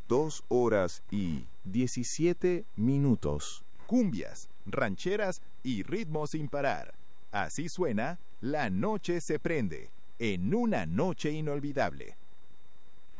2 horas y 17 minutos. Cumbias, rancheras y ritmos sin parar. Así suena La Noche se prende, en una noche inolvidable.